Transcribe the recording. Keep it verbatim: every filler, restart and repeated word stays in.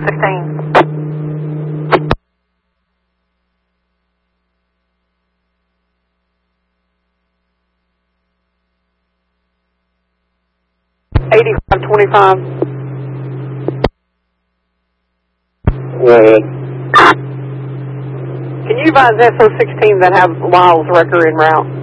sixteen. eighty-five twenty-five. Go ahead. Can you advise S O sixteen that have Lyle's wrecker en route?